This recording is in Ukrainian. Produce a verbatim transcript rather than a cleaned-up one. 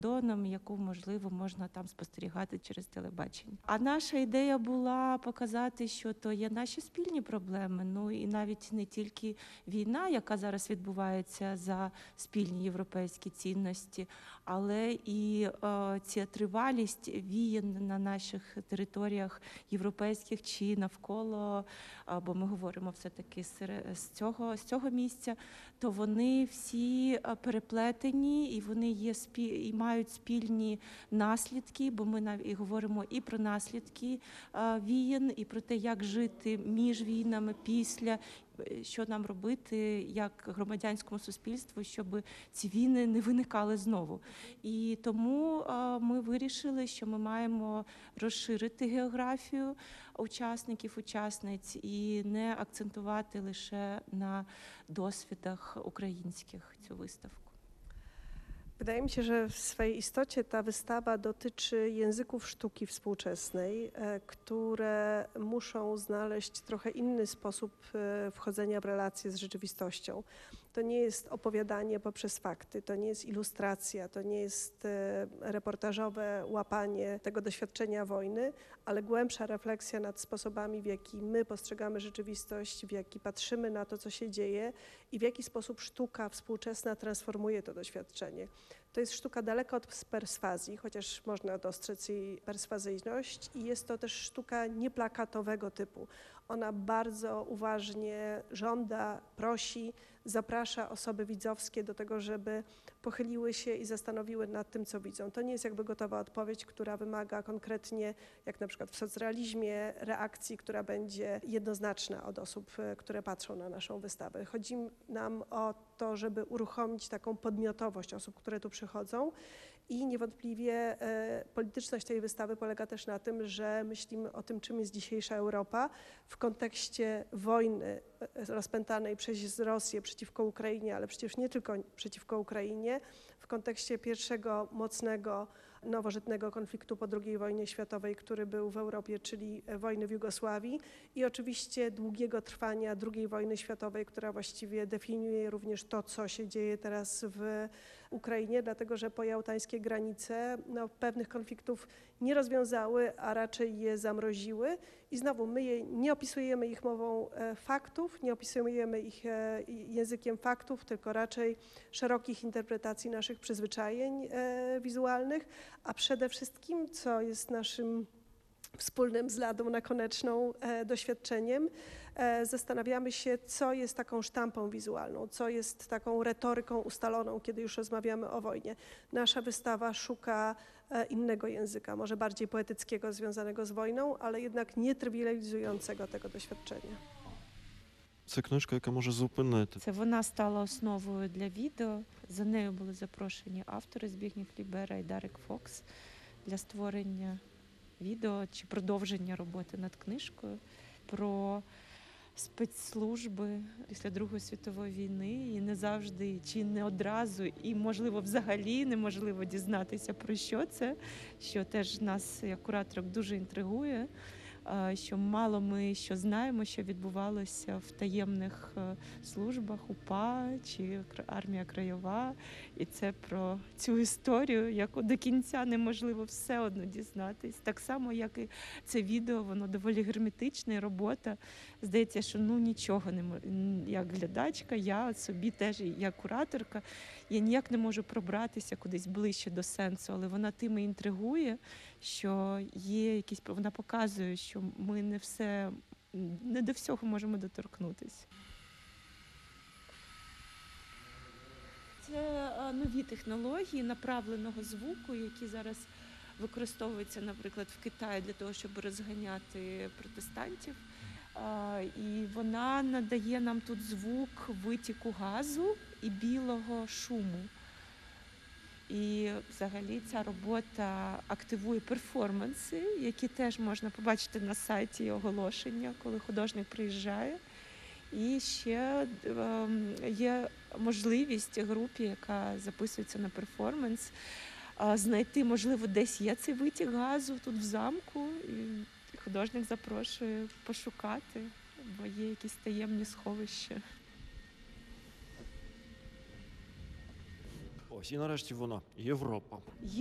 доном, яку, можливо, можна там спостерігати через телебачення. А наша ідея була показати, що то є наші спільні проблеми, ну і навіть не тільки війна, яка зараз відбувається за спільні європейські цінності, але і е, ця тривалість війн на наших територіях європейських чи навколо, бо ми говоримо все-таки з цього, з цього місця, то вони всі переплетені і вони є спі... і мають спільні наслідки, бо ми навіть і говоримо і про наслідки війн, і про те, як жити між війнами, після, що нам робити як громадянському суспільству, щоб ці війни не виникали знову. І тому ми вирішили, що ми маємо розширити географію учасників, учасниць і не акцентувати лише на досвідах українських цю wystavkę. Wydaje mi się, że w swej istocie ta wystawa dotyczy języków sztuki współczesnej, które muszą znaleźć trochę inny sposób wchodzenia w relacje z rzeczywistością. To nie jest opowiadanie poprzez fakty, to nie jest ilustracja, to nie jest reportażowe łapanie tego doświadczenia wojny, ale głębsza refleksja nad sposobami, w jaki my postrzegamy rzeczywistość, w jaki patrzymy na to, co się dzieje i w jaki sposób sztuka współczesna transformuje to doświadczenie. To jest sztuka daleka od perswazji, chociaż można dostrzec jej perswazyjność i jest to też sztuka nieplakatowego typu. Ona bardzo uważnie żąda, prosi, zaprasza osoby widzowskie do tego, żeby pochyliły się i zastanowiły nad tym, co widzą. To nie jest jakby gotowa odpowiedź, która wymaga konkretnie, jak na przykład w socrealizmie, reakcji, która będzie jednoznaczna od osób, które patrzą na naszą wystawę. Chodzi nam o to, żeby uruchomić taką podmiotowość osób, które tu przychodzą i niewątpliwie e, polityczność tej wystawy polega też na tym, że myślimy o tym, czym jest dzisiejsza Europa w kontekście wojny rozpętanej przez Rosję przeciwko Ukrainie, ale przecież nie tylko przeciwko Ukrainie, w kontekście pierwszego mocnego, nowożytnego konfliktu po drugiej wojnie światowej, który był w Europie, czyli wojny w Jugosławii i oczywiście długiego trwania drugiej wojny światowej, która właściwie definiuje również to, co się dzieje teraz w Ukrainie, dlatego że pojałtańskie granice no, pewnych konfliktów nie rozwiązały, a raczej je zamroziły i znowu my je, nie opisujemy ich mową e, faktów, nie opisujemy ich e, językiem faktów, tylko raczej szerokich interpretacji naszych przyzwyczajeń e, wizualnych, a przede wszystkim, co jest naszym wspólnym z Ladą Nakoneczną e, doświadczeniem, e, zastanawiamy się, co jest taką sztampą wizualną, co jest taką retoryką ustaloną, kiedy już rozmawiamy o wojnie. Nasza wystawa szuka e, innego języka, może bardziej poetyckiego, związanego z wojną, ale jednak nie trywializującego tego doświadczenia. Це книжка, яка може зупинити. Це вона стала основою для відео. За нею були запрошені автори Збігнєв Лібера і Дарек Фокс для створення відео чи продовження роботи над книжкою про спецслужби після Другої світової війни. І не завжди, чи не одразу, і, можливо, взагалі неможливо дізнатися, про що це, що теж нас, як кураторок, дуже інтригує, що мало ми що знаємо, що відбувалося в таємних службах УПА чи Армія Краєва. І це про цю історію, яку до кінця неможливо все одно дізнатись. Так само, як і це відео, воно доволі герметичне, робота. Здається, що ну нічого не можу. Як глядачка, я собі теж, як кураторка, я ніяк не можу пробратися кудись ближче до сенсу, але вона тим і інтригує, що є якісь, вона показує, що ми не все, не до всього можемо доторкнутися. Це нові технології направленого звуку, які зараз використовуються, наприклад, в Китаї для того, щоб розганяти протестантів. І вона надає нам тут звук витіку газу і білого шуму. І взагалі ця робота активує перформанси, які теж можна побачити на сайті оголошення, коли художник приїжджає. І ще є можливість групі, яка записується на перформанс, знайти, можливо, десь є цей витік газу тут в замку. І художник запрошує пошукати, бо є якісь таємні сховища. Ось, і нарешті вона, Європа.